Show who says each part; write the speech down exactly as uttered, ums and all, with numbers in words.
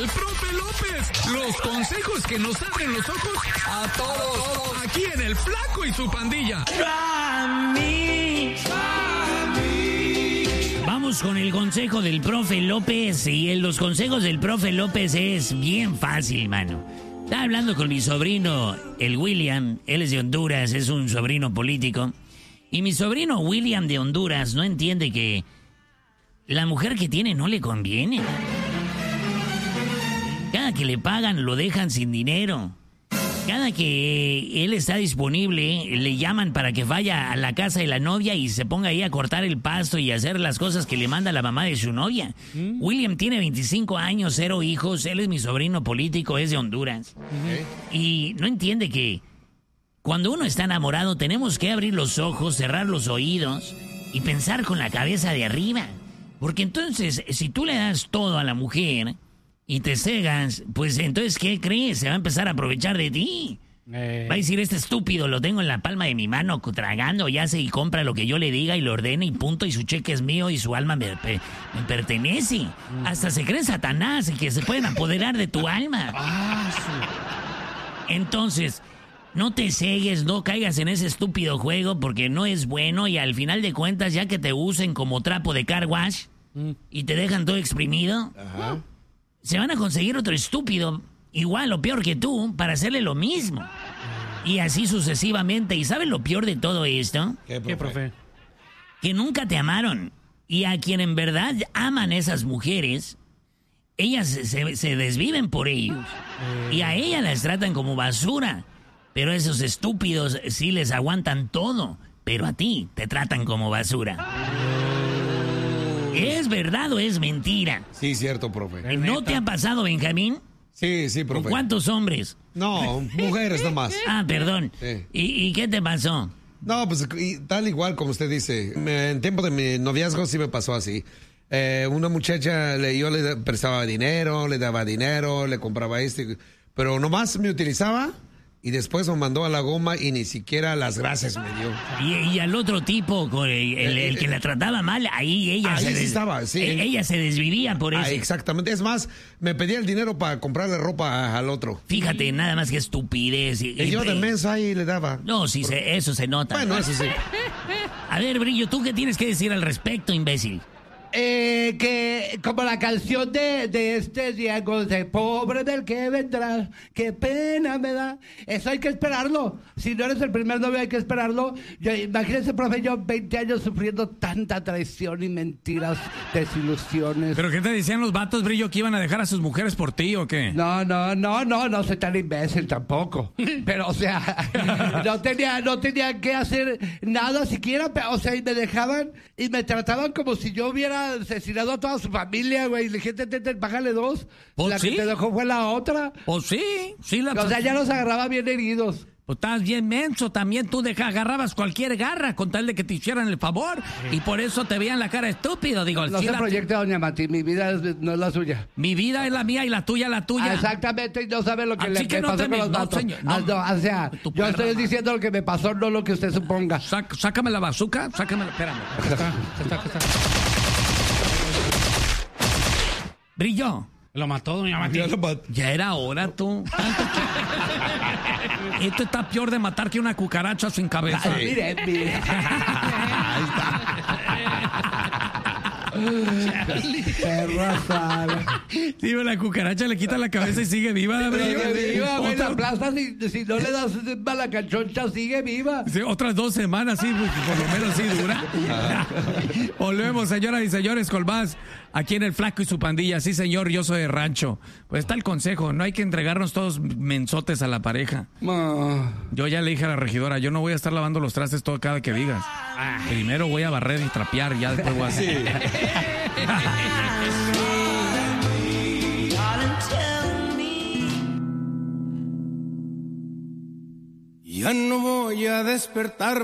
Speaker 1: profe López. Los consejos que nos abren los ojos a todos. Aquí en El Flaco y su pandilla.
Speaker 2: Vamos con el consejo del profe López. Y en los consejos del profe López es bien fácil, mano. Estaba hablando con mi sobrino, el William. Él es de Honduras, es un sobrino político. Y mi sobrino William de Honduras no entiende que la mujer que tiene no le conviene. Cada que le pagan lo dejan sin dinero. Cada que él está disponible le llaman para que vaya a la casa de la novia y se ponga ahí a cortar el pasto y hacer las cosas que le manda la mamá de su novia. ¿Mm? William tiene veinticinco años, cero hijos, él es mi sobrino político, es de Honduras. ¿Mm? Y no entiende que cuando uno está enamorado tenemos que abrir los ojos, cerrar los oídos y pensar con la cabeza de arriba. Porque entonces, si tú le das todo a la mujer y te cegas, pues entonces, ¿qué crees? Se va a empezar a aprovechar de ti. Eh. Va a decir, este estúpido lo tengo en la palma de mi mano tragando y hace y compra lo que yo le diga y lo ordena y punto, y su cheque es mío y su alma me, me pertenece. Mm. Hasta se cree Satanás y que se pueden apoderar de tu alma. Ah, sí. Entonces, no te cegues, no caigas en ese estúpido juego porque no es bueno y al final de cuentas, ya que te usen como trapo de car wash mm. y te dejan todo exprimido, ajá, se van a conseguir otro estúpido, igual o peor que tú, para hacerle lo mismo. Y así sucesivamente. ¿Y sabes lo peor de todo esto?
Speaker 3: ¿Qué, profe? ¿Qué, profe?
Speaker 2: Que nunca te amaron. Y a quien en verdad aman esas mujeres, ellas se, se desviven por ellos. Eh. Y a ellas las tratan como basura. Pero esos estúpidos sí les aguantan todo. Pero a ti te tratan como basura. ¿Es verdad o es mentira?
Speaker 3: Sí, cierto, profe.
Speaker 2: ¿No te ha pasado, Benjamín?
Speaker 3: Sí, sí, profe.
Speaker 2: ¿Con cuántos hombres?
Speaker 3: No, mujeres nomás.
Speaker 2: Ah, perdón. Sí. ¿Y, ¿Y qué te pasó?
Speaker 3: No, pues tal igual como usted dice. En tiempo de mi noviazgo sí me pasó así. Eh, una muchacha, le, yo le prestaba dinero, le daba dinero, le compraba este, pero nomás me utilizaba. Y después me mandó a la goma y ni siquiera las gracias me dio.
Speaker 2: Y, y al otro tipo, el, el, el que la trataba mal, ahí ella
Speaker 3: ahí
Speaker 2: se des,
Speaker 3: estaba, sí.
Speaker 2: Ella se desvivía por eso.
Speaker 3: Ah, exactamente. Es más, me pedía el dinero para comprarle ropa al otro.
Speaker 2: Fíjate, nada más que estupidez.
Speaker 3: Y, y yo de mensa ahí le daba.
Speaker 2: No, sí, por... se, eso se nota.
Speaker 3: Bueno, eso sí.
Speaker 2: A ver, Brillo, ¿tú qué tienes que decir al respecto, imbécil?
Speaker 4: Eh, que como la canción de, de este Diego, de pobre del que vendrá, qué pena me da. Eso hay que esperarlo. Si no eres el primer novio hay que esperarlo. Yo, imagínense, profe, yo veinte años sufriendo tanta traición y mentiras, desilusiones.
Speaker 5: ¿Pero qué te decían los vatos, Brillo, que iban a dejar a sus mujeres por ti o qué?
Speaker 4: No, no, no, no, no soy tan imbécil tampoco. Pero, o sea, no tenía, no tenía que hacer nada siquiera, o sea, y me dejaban y me trataban como si yo hubiera asesinado a toda su familia, güey. Y le dije, te, te, te, págale dos.
Speaker 5: ¿Oh,
Speaker 4: la
Speaker 5: sí?
Speaker 4: que te dejó fue la otra.
Speaker 5: ¿O sí? Sí, la...
Speaker 4: O sea, ya los agarraba bien heridos.
Speaker 5: Pues estabas bien menso, también tú deja, agarrabas cualquier garra con tal de que te hicieran el favor, sí. Y por eso te veían la cara estúpido, digo.
Speaker 4: No
Speaker 5: sí
Speaker 4: se
Speaker 5: la...
Speaker 4: proyecta, doña Mati, mi vida es, no es la suya.
Speaker 5: Mi vida es la mía y la tuya la tuya.
Speaker 4: Ah, exactamente, y no sabe lo que
Speaker 5: Así
Speaker 4: le
Speaker 5: que
Speaker 4: que
Speaker 5: no
Speaker 4: pasó
Speaker 5: te
Speaker 4: con
Speaker 5: me...
Speaker 4: los
Speaker 5: no,
Speaker 4: vatos.
Speaker 5: señor, no,
Speaker 4: ah, no, o sea, yo perra, estoy diciendo lo que me pasó, no lo que usted suponga.
Speaker 5: Sac, sácame la bazuca, sácame la... Espérame. Aquí está, aquí está, aquí está. Brillo.
Speaker 6: Lo mató, doña Mati.
Speaker 5: Ya, ya era hora, tú. Esto está peor de matar que una cucaracha sin cabeza.
Speaker 4: Ay, mire, mire.
Speaker 3: Ahí está.
Speaker 4: Perra sala.
Speaker 5: Sí, la cucaracha le quita la cabeza y sigue viva.
Speaker 4: Sigue viva, güey. La plaza, si, si no le das mala canchoncha, sigue viva.
Speaker 5: Sí, otras dos semanas, sí, pues, por lo menos sí dura. Volvemos, señoras y señores, con más aquí en El Flaco y su pandilla. Sí, señor, yo soy de rancho. Pues está el consejo, no hay que entregarnos todos mensotes a la pareja.
Speaker 4: No.
Speaker 5: Yo ya le dije a la regidora, yo no voy a estar lavando los trastes todo cada que digas. Primero voy a barrer y trapear, ya después voy a hacer.
Speaker 7: Ya no voy a despertar.